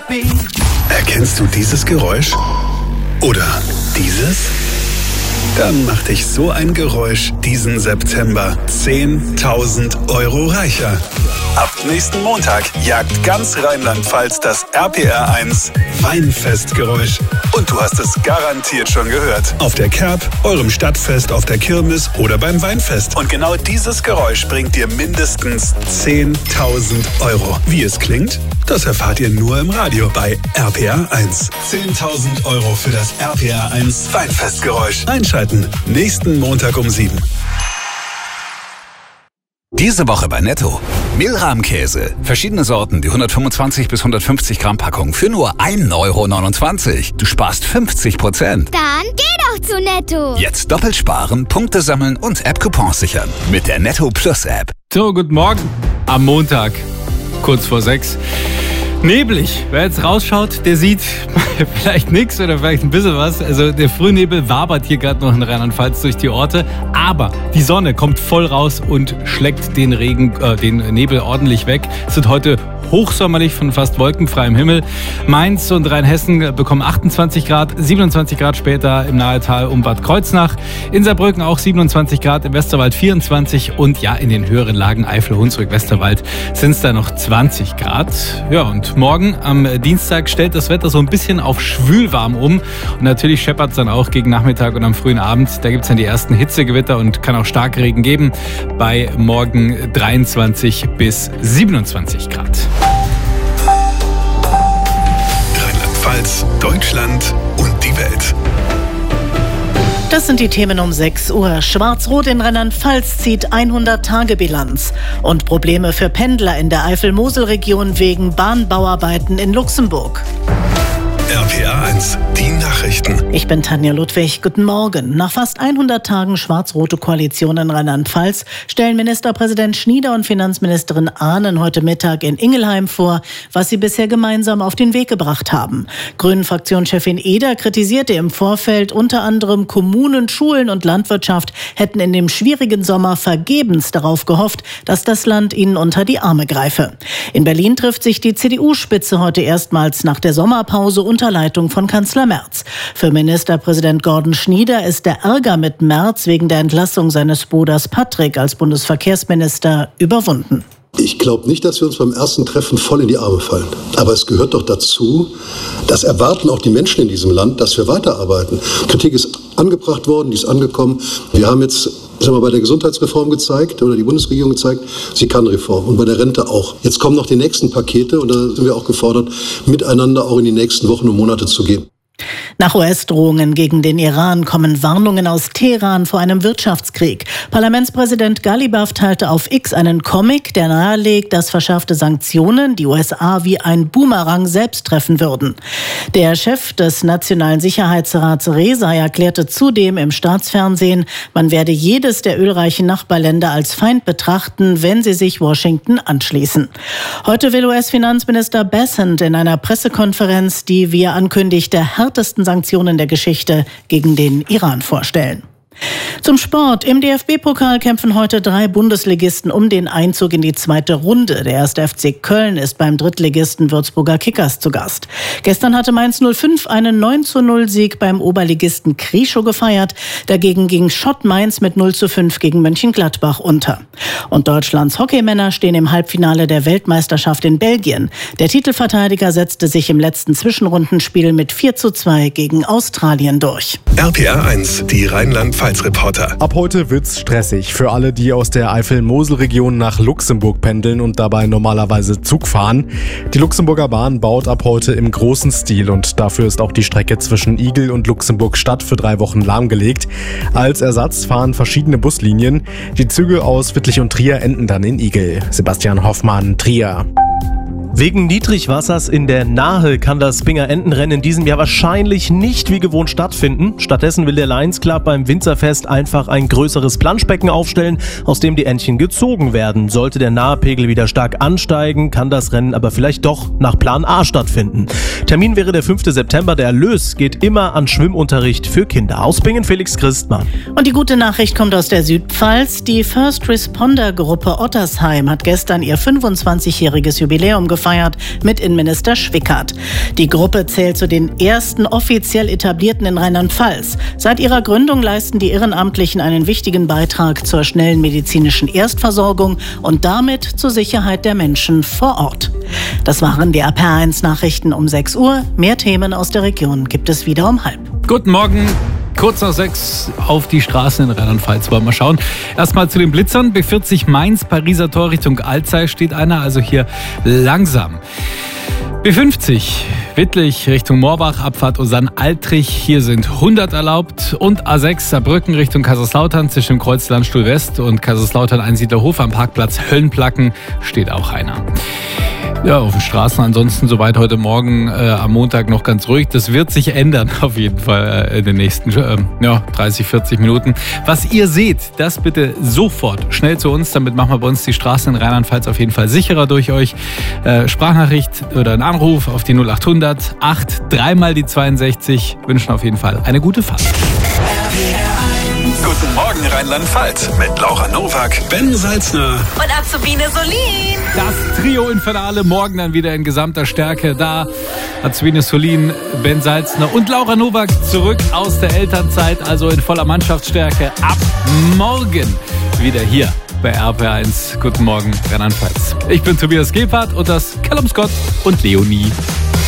Erkennst du dieses Geräusch? Oder dieses? Dann macht dich so ein Geräusch diesen September 10.000 € reicher. Ab nächsten Montag jagt ganz Rheinland-Pfalz das RPR1 Weinfestgeräusch. Und du hast es garantiert schon gehört. Auf der Kerb, eurem Stadtfest, auf der Kirmes oder beim Weinfest. Und genau dieses Geräusch bringt dir mindestens 10.000 €. Wie es klingt, das erfahrt ihr nur im Radio bei RPR1. 10.000 € für das RPR1 Weinfestgeräusch. Einschalten, nächsten Montag um 7. Diese Woche bei Netto. Milrahmkäse. Verschiedene Sorten, die 125 bis 150 Gramm Packung für nur 1,29 €. Du sparst 50%. Dann geh doch zu Netto. Jetzt doppelt sparen, Punkte sammeln und App-Coupons sichern. Mit der Netto Plus App. So, guten Morgen. Am Montag, kurz vor 6. Neblig. Wer jetzt rausschaut, der sieht vielleicht nichts oder vielleicht ein bisschen was. Also der Frühnebel wabert hier gerade noch in Rheinland-Pfalz durch die Orte. Aber die Sonne kommt voll raus und schlägt den Nebel ordentlich weg. Es wird heute hochsommerlich von fast wolkenfreiem Himmel. Mainz und Rheinhessen bekommen 28 Grad, 27 Grad später im Nahetal um Bad Kreuznach. In Saarbrücken auch 27 Grad, im Westerwald 24 und ja, in den höheren Lagen Eifel, Hunsrück, Westerwald sind es da noch 20 Grad. Ja, und morgen am Dienstag stellt das Wetter so ein bisschen auf schwülwarm um. Und natürlich scheppert es dann auch gegen Nachmittag und am frühen Abend. Da gibt es dann die ersten Hitzegewitter und kann auch Starkregen geben. Bei morgen 23 bis 27 Grad. Rheinland-Pfalz, Deutschland und die Welt. Das sind die Themen um 6 Uhr. Schwarz-Rot in Rheinland-Pfalz zieht 100-Tage-Bilanz. Und Probleme für Pendler in der Eifel-Mosel-Region wegen Bahnbauarbeiten in Luxemburg. RPR1, die Nachrichten. Ich bin Tanja Ludwig. Guten Morgen. Nach fast 100 Tagen schwarz-rote Koalition in Rheinland-Pfalz stellen Ministerpräsident Schnieder und Finanzministerin Ahnen heute Mittag in Ingelheim vor, was sie bisher gemeinsam auf den Weg gebracht haben. Grünen-Fraktionschefin Eder kritisierte im Vorfeld unter anderem, Kommunen, Schulen und Landwirtschaft hätten in dem schwierigen Sommer vergebens darauf gehofft, dass das Land ihnen unter die Arme greife. In Berlin trifft sich die CDU-Spitze heute erstmals nach der Sommerpause unter Leitung von Kanzler Merz. Für Ministerpräsident Gordon Schnieder ist der Ärger mit Merz wegen der Entlassung seines Bruders Patrick als Bundesverkehrsminister überwunden. Ich glaube nicht, dass wir uns beim ersten Treffen voll in die Arme fallen. Aber es gehört doch dazu, das erwarten auch die Menschen in diesem Land, dass wir weiterarbeiten. Kritik ist angebracht worden, die ist angekommen. Wir haben jetzt bei der Gesundheitsreform gezeigt, oder die Bundesregierung gezeigt, sie kann Reform. Und bei der Rente auch. Jetzt kommen noch die nächsten Pakete und da sind wir auch gefordert, miteinander auch in die nächsten Wochen und Monate zu gehen. Nach US-Drohungen gegen den Iran kommen Warnungen aus Teheran vor einem Wirtschaftskrieg. Parlamentspräsident Galibaf teilte auf X einen Comic, der nahelegt, dass verschärfte Sanktionen die USA wie ein Boomerang selbst treffen würden. Der Chef des Nationalen Sicherheitsrats Rezai erklärte zudem im Staatsfernsehen, man werde jedes der ölreichen Nachbarländer als Feind betrachten, wenn sie sich Washington anschließen. Heute will US-Finanzminister Bessent in einer Pressekonferenz die, wie er ankündigte, härtesten Sanktionen der Geschichte gegen den Iran vorstellen. Zum Sport. Im DFB-Pokal kämpfen heute 3 Bundesligisten um den Einzug in die zweite Runde. Der 1. FC Köln ist beim Drittligisten Würzburger Kickers zu Gast. Gestern hatte Mainz 05 einen 9:0-Sieg beim Oberligisten Krieschow gefeiert. Dagegen ging Schott Mainz mit 0:5 gegen Mönchengladbach unter. Und Deutschlands Hockeymänner stehen im Halbfinale der Weltmeisterschaft in Belgien. Der Titelverteidiger setzte sich im letzten Zwischenrundenspiel mit 4:2 gegen Australien durch. RPR1, die Rheinland-Pfalz Reporter. Ab heute wird's stressig für alle, die aus der Eifel-Mosel-Region nach Luxemburg pendeln und dabei normalerweise Zug fahren. Die Luxemburger Bahn baut ab heute im großen Stil und dafür ist auch die Strecke zwischen Igl und Luxemburg-Stadt für 3 Wochen lahmgelegt. Als Ersatz fahren verschiedene Buslinien. Die Züge aus Wittlich und Trier enden dann in Igl. Sebastian Hoffmann, Trier. Wegen Niedrigwassers in der Nahe kann das Binger Entenrennen in diesem Jahr wahrscheinlich nicht wie gewohnt stattfinden. Stattdessen will der Lions Club beim Winzerfest einfach ein größeres Planschbecken aufstellen, aus dem die Entchen gezogen werden. Sollte der Nahepegel wieder stark ansteigen, kann das Rennen aber vielleicht doch nach Plan A stattfinden. Termin wäre der 5. September. Der Erlös geht immer an Schwimmunterricht für Kinder. Aus Bingen Felix Christmann. Und die gute Nachricht kommt aus der Südpfalz. Die First Responder Gruppe Ottersheim hat gestern ihr 25-jähriges Jubiläum gefeiert gefeiert mit Innenminister Schwickert. Die Gruppe zählt zu den ersten offiziell etablierten in Rheinland-Pfalz. Seit ihrer Gründung leisten die Ehrenamtlichen einen wichtigen Beitrag zur schnellen medizinischen Erstversorgung und damit zur Sicherheit der Menschen vor Ort. Das waren die RPR1 Nachrichten um 6 Uhr. Mehr Themen aus der Region gibt es wieder um 5:30. Guten Morgen. Kurz nach 6 auf die Straßen in Rheinland-Pfalz wollen wir schauen. Erstmal zu den Blitzern. B40 Mainz, Pariser Tor Richtung Alzey steht einer, also hier langsam. B50 Wittlich Richtung Moorbach, Abfahrt Osann-Altrich. Hier sind 100 erlaubt. Und A6 Saarbrücken Richtung Kaiserslautern zwischen dem Kreuz Landstuhl West und Kaiserslautern Einsiedlerhof am Parkplatz Höllenplacken steht auch einer. Ja, auf den Straßen ansonsten soweit heute Morgen am Montag noch ganz ruhig. Das wird sich ändern auf jeden Fall in den nächsten 30, 40 Minuten. Was ihr seht, das bitte sofort schnell zu uns. Damit machen wir bei uns die Straßen in Rheinland-Pfalz auf jeden Fall sicherer durch euch. Sprachnachricht oder ein Anruf auf die 0800 8 3 die 62. Wünschen auf jeden Fall eine gute Fahrt. Guten Morgen Rheinland-Pfalz mit Laura Nowak, Ben Salzner Und Azubine Solin. Das Trio Infernale morgen dann wieder in gesamter Stärke da. Azubine Solin, Ben Salzner und Laura Nowak zurück aus der Elternzeit, also in voller Mannschaftsstärke. Ab morgen wieder hier bei RPR1. Guten Morgen Rheinland-Pfalz. Ich bin Tobias Gebhardt und das Callum Scott und Leonie.